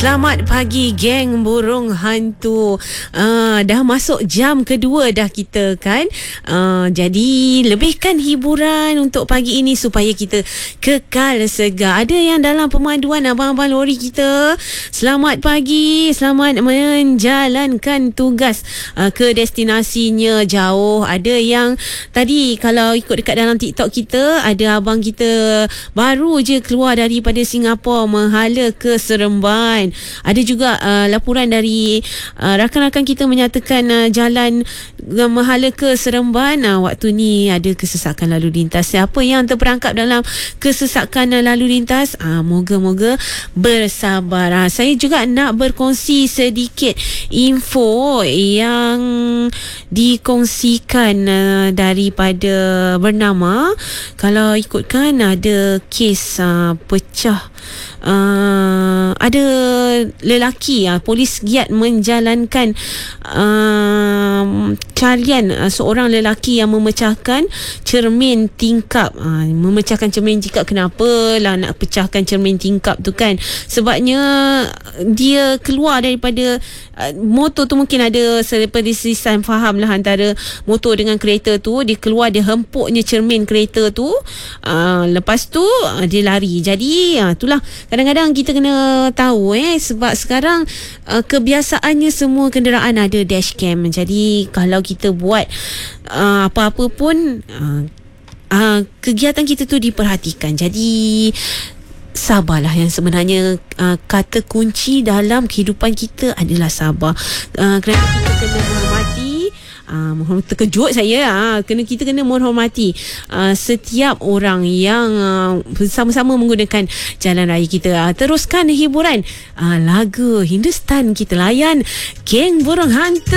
Selamat pagi geng burung hantu. Dah masuk jam kedua dah kita kan. Jadi lebihkan hiburan untuk pagi ini supaya kita kekal segar. Ada yang dalam pemanduan abang-abang lori kita. Selamat pagi, selamat menjalankan tugas ke destinasinya jauh. Ada yang tadi kalau ikut dekat dalam TikTok kita, ada abang kita baru je keluar daripada Singapura menghala ke Seremban. Ada juga laporan dari rakan-rakan kita menyatakan jalan menghala ke Seremban waktu ni ada kesesakan lalu lintas. Siapa yang terperangkap dalam kesesakan lalu lintas, moga-moga bersabar. Saya juga nak berkongsi sedikit info yang dikongsikan daripada bernama. Kalau ikutkan ada kes pecah, ada lelaki, polis giat menjalankan carian seorang lelaki yang memecahkan cermin tingkap. Memecahkan cermin tingkap, kenapa lah nak pecahkan cermin tingkap tu kan? Sebabnya dia keluar daripada motor tu, mungkin ada perselisihan faham lah antara motor dengan kereta tu. Dia keluar, dia hempuknya cermin kereta tu, lepas tu dia lari. Jadi itulah, kadang-kadang kita kena tahu sebab sekarang kebiasaannya semua kenderaan ada dashcam. Jadi kalau kita buat apa-apa pun, kegiatan kita tu diperhatikan. Jadi sabarlah, yang sebenarnya kata kunci dalam kehidupan kita adalah sabar. Kerana kita kena menghormati, terkejut saya, kita kena menghormati setiap orang yang bersama-sama menggunakan jalan raya kita. Teruskan hiburan lagu Hindustan kita layan geng burung hantu.